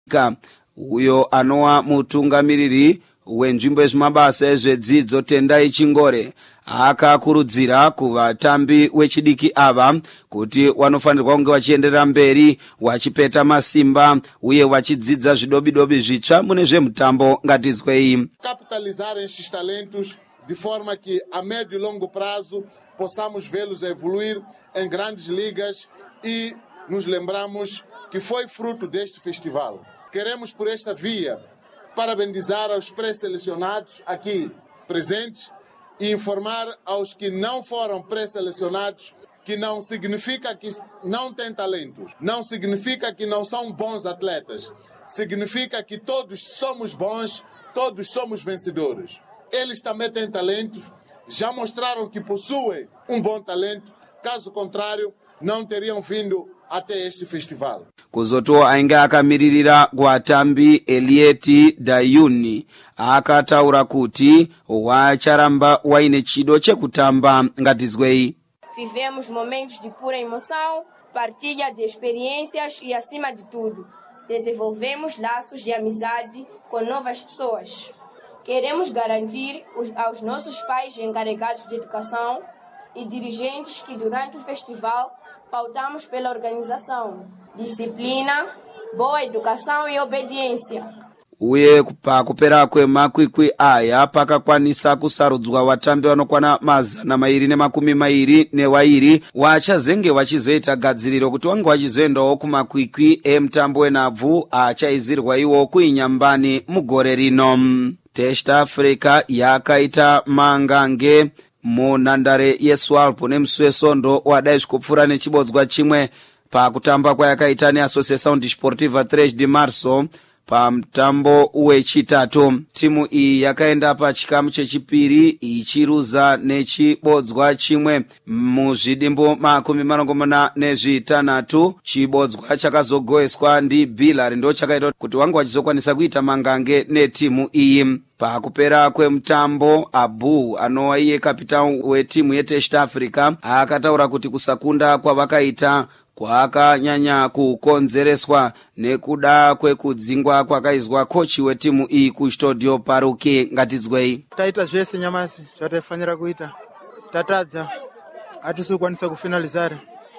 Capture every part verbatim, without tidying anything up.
uyo anowa mutungamiriri wenzvimbo yezvimabasa ezvedzidzo Tendai Chingore akakurudzira kuvatambi wechidiki ava kuti wanofanirwa kunge vachienderera mberi wachipeta masimba uye vachidzidza zvidobidobi zvitsva mune zvemutambo. Ngatizwei. Capitalizar estes talentos de forma que a médio e longo prazo possamos vê-los evoluir em grandes ligas e nos lembramos que foi fruto deste festival. Queremos por esta via parabenizar aos pré-selecionados aqui presentes e informar aos que não foram pré-selecionados que não significa que não têm talentos, não significa que não são bons atletas, significa que todos somos bons, todos somos vencedores. Eles também têm talentos, já mostraram que possuem um bom talento, caso contrário não teriam vindo até este festival. Kuzoto ainge akamiririra kuvatambi Elieti Dayuni akataura kuti wacharamba waine chido chekutamba. Ngatizwei. Vivemos momentos de pura emoção, partilha de experiências e, acima de tudo, desenvolvemos laços de amizade com novas pessoas. Queremos garantir os, aos nossos pais encarregados de educação e dirigentes que durante o festival pautamos pela organização, disciplina, boa educação e obediência. Uye pakupera kwemakwikwi aya pakakwanisa kusarudzwa vatambi vanokwana mazana mairi nemakumi mairi nevairi vachazenge vachizoita gadziriro kuti vange vachizoendawo kumakwikwi emutambo wenhabvu achaizirwa iwo kuinyambani mugore rino. Test Africa yakaita mangange munhandare yeSwalpo nemusi weSondo wadai zvikupfuura nechibodzwa chimwe pakutamba kwayakaita neAssociação Desportiva três de Março pamutambo wechitatu. Timu iyi yakaenda pachikamu chechipiri ichiruza nechibodzwa chimwe muzvidimbo makumi marongomuna nezvitanhatu. Chibodzwa chakazogoeswa ndi Bilari ndo chakaita kuti wange wachizokwanisa kuita mangange netimu iyi. Pakupera kwemutambo Abu anova iye kapitani wetimu yeTest Africa akataura kuti kusakunda kwavakaita kwakanyanya kukonzereswa nekuda kwekudzingwa kwakaizwa kochi wetimu iyi kuStudio Paruki. Ngatizwei. Taita zvese nyamasi zvataifanira kuita, tatadza hatisi kukwanisa kufinalizara,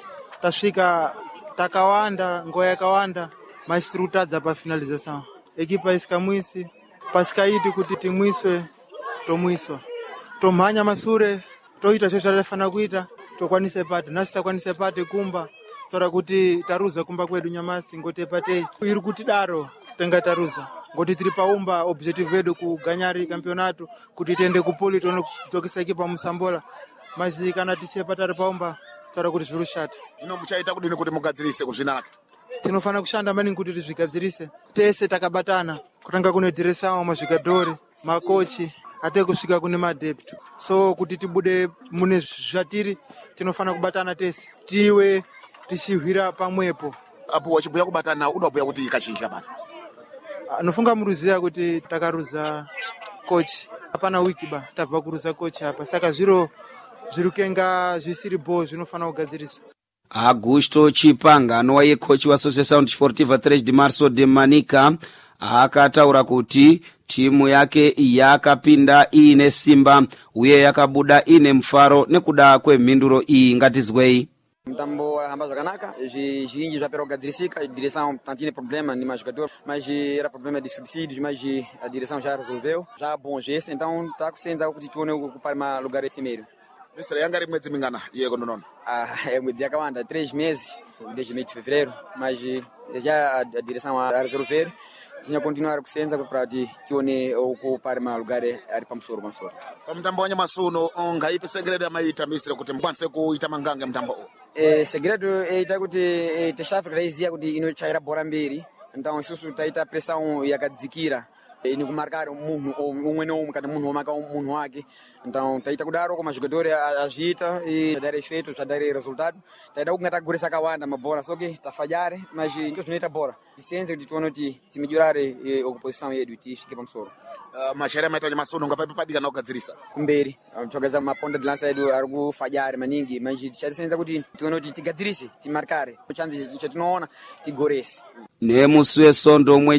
tasvika takawanda nguva yakawanda masi tiri kutadza pafinalization. Ekipa isikamwisi pasikaiti kuti timwiswe tomwiswa, tomhanya masure toita zvo zvataifanira kuita tokwanise pati. Nhasi takwanise pati kumba tora kuti taruza kumba kwedu nyamasi ngoti patei iri kuti daro tenga taruza ngoti tiri paumba objective yedu kuganyari campeonato kuti tiende kupoli tonodzokesa ekipa musambola mazi kana tichepa tari paumba tora kuti zvirushata. Ino muchaita kudini kuti mugadzirise kuzvinaka? Tinofana kushanda maningi kuti tizvigadzirise tese takabatana kutanga kune diresawo mazvikadhori makochi ate kusvika kune madepto. So kuti tibude mune zvatiri tinofana kubatana tese tiwe tichihwira pamwepo. Apo wachibhuya kubatana unobhuya kuti ikachinja bana. Anofunga muruziya kuti takaruza coach hapana wiki ba tabva kuruza coach hapa, saka zviro zvirukenga zvisiri bo zvinofana kugadziriswa. Augusto Chipanga anova iye kochi waAssociação Desportiva três de Março de Manica akataura kuti timu yake yakapinda ine simba uye yakabuda ine mfaro nekuda kwemhinduro iyi. Ngatizwei. Mutambo hamba zvakanaka, zvizhinji zvapera kugadzirisika, direção tantine problema ni majogador, mas era problema de subsídios, mas a direção já resolveu, já bom zvese, então tá kusenza kuti tione ocupar ma lugar esse meio. Mister yangari mwezi mingana iye konono? Ah, é mwezi yakawanda três meses desde mês de fevereiro, mas já a direção a resolver. Tinha continuar kusenza para tione ocupar ma lugar ari pamsoro pamsoro. Pamutambo wanyamasuno ngaipe segredo amaita Mister kuti mkwanise kuita mangange mutambo. Eh, segredo eita kuti eh, Test Africa izia kuti inochaira bora mbiri, então isusu taita pressão yakadzikira ine kumarcar munhu umwe nomwe kana munhu omaka munhu wake, então taita kudaro koma jogador agita e dar efeito, dar resultado. Taida kungata gurisa kawanda mabora soke tafajare, mas ndio tunaita bora tisenze kuti tuone kuti timejurare oposição yedu tishike pamsoro. Uh, mashairi amaita nyamasuno ngapapi padika na kugadzirisa kumberi togeza maponda de lança yedu ari kufajare maningi, mas tichasenza kuti tione kuti tigadzirise timarkare chanzi chatinoona tigorese. Nemusi weSondo mwe